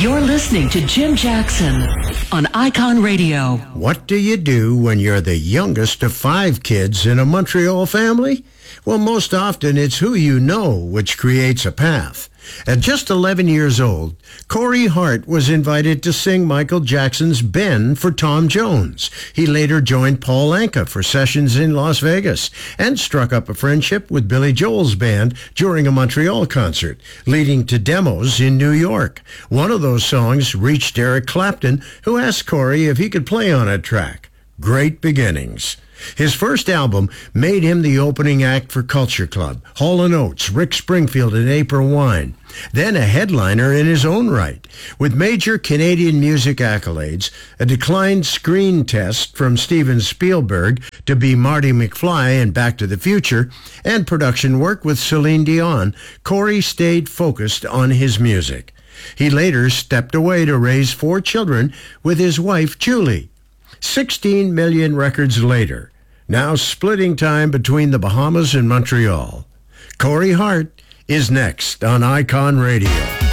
You're listening to Jim Jackson on Icon Radio. What do you do when you're the youngest of 5 kids in a Montreal family? Well, most often it's who you know which creates a path. At just 11 years old, Corey Hart was invited to sing Michael Jackson's Ben for Tom Jones. He later joined Paul Anka for sessions in Las Vegas and struck up a friendship with Billy Joel's band during a Montreal concert, leading to demos in New York. One of those songs reached Eric Clapton, who asked Corey if he could play on a track. Great beginnings. His first album made him the opening act for Culture Club, Hall & Oates, Rick Springfield, and April Wine. Then a headliner in his own right. With major Canadian music accolades, a declined screen test from Steven Spielberg to be Marty McFly in Back to the Future, and production work with Celine Dion, Corey stayed focused on his music. He later stepped away to raise 4 children with his wife, Julie. 16 million records later, now splitting time between the Bahamas and Montreal. Corey Hart is next on Icon Radio.